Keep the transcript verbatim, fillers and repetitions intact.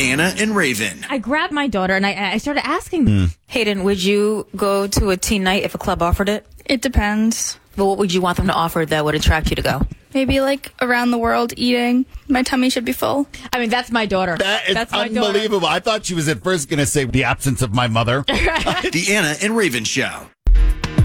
Deanna and Raven. I grabbed my daughter and I, I started asking them. Mm. Hayden, would you go to a teen night if a club offered it? It depends. But what would you want them to offer that would attract you to go? Maybe like around the world eating. My tummy should be full. I mean, that's my daughter. That is that's my unbelievable. daughter. I thought she was at first going to say the absence of my mother. Deanna and Raven Show.